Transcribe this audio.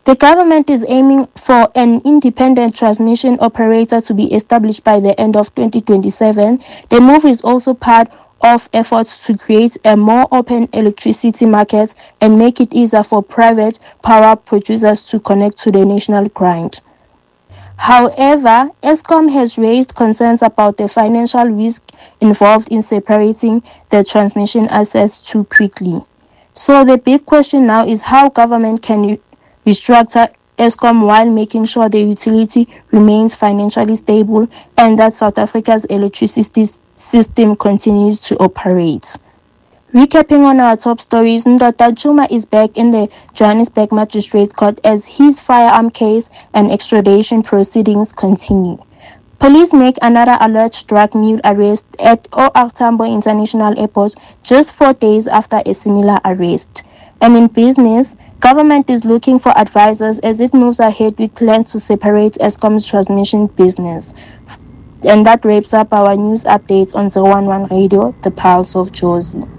The government is aiming for an independent transmission operator to be established by the end of 2027. The move is also part of efforts to create a more open electricity market and make it easier for private power producers to connect to the national grid. However, Eskom has raised concerns about the financial risk involved in separating the transmission assets too quickly. So the big question now is how government can restructure Eskom while making sure the utility remains financially stable and that South Africa's electricity system continues to operate. Recapping on our top stories, Ndoda Chuma is back in the Johannesburg Magistrate Court as his firearm case and extradition proceedings continue. Police make another alleged drug mule arrest at OR Tambo International Airport just 4 days after a similar arrest. And in business, government is looking for advisors as it moves ahead with plans to separate Eskom's transmission business. And that wraps up our news updates on 011 Radio, the Pulse of Jozi.